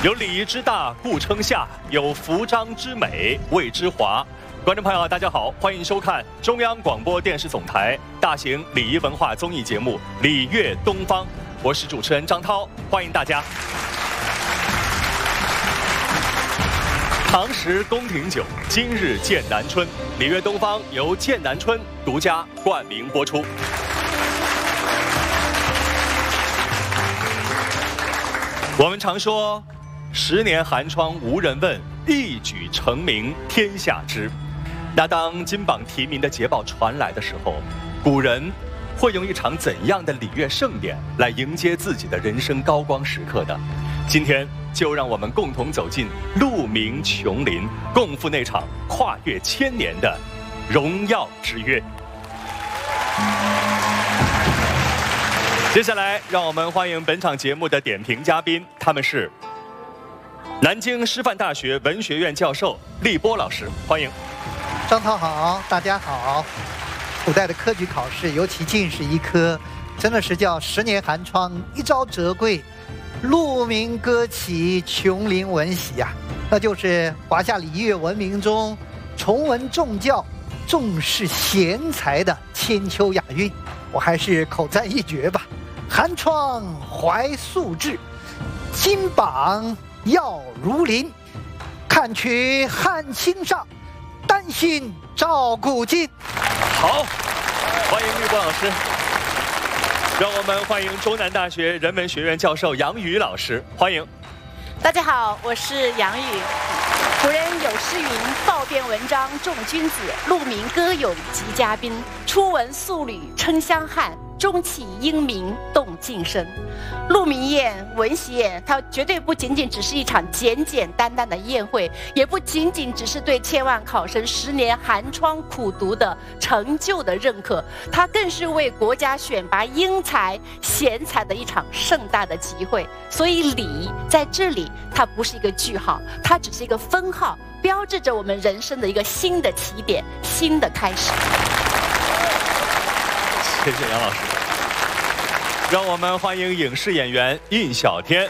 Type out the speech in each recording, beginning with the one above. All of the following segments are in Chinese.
有礼仪之大，故称夏；有服装之美，谓之华。观众朋友，大家好，欢迎收看中央广播电视总台大型礼仪文化综艺节目《礼乐东方》，我是主持人张涛，欢迎大家。唐时宫廷酒，今日剑南春。礼乐东方由剑南春独家冠名播出。我们常说，10年寒窗无人问，一举成名天下知。那当金榜题名的捷报传来的时候，古人会用一场怎样的礼乐盛典来迎接自己的人生高光时刻呢？今天就让我们共同走进鹿鸣琼林，共赴那场跨越1000年的荣耀之约。接下来，让我们欢迎本场节目的点评嘉宾，他们是南京师范大学文学院教授立波老师，欢迎。 张涛好，大家好。古代的科举考试，尤其进士一科，真的是叫10年寒窗，一朝折桂，鹿鸣歌起，琼林闻喜啊！那就是华夏礼乐文明中崇文重教、重视贤才的千秋雅韵。我还是口赞一绝吧。寒窗怀素质，金榜耀如林。看取汉卿上，丹心照古今。 好，欢迎立波老师。让我们欢迎中南大学人文学院教授杨宇老师，欢迎。 大家好，我是杨宇。古人有诗云：“报遍文章重君子，鹿鸣歌咏及嘉宾。初闻素履称香汉，终起英名动晋身。”鹿鸣宴、闻喜宴，它绝对不仅仅只是一场简简单单的宴会，也不仅仅只是对千万考生10年寒窗苦读的成就的认可，它更是为国家选拔英才贤才的一场盛大的集会。所以礼在这里，它不是一个句号，它只是一个分号，标志着我们人生的一个新的起点，新的开始。 谢谢杨老师。让我们欢迎影视演员印小天。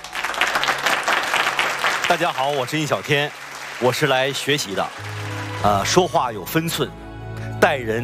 大家好，我是印小天，我是来学习的。说话有分寸，待人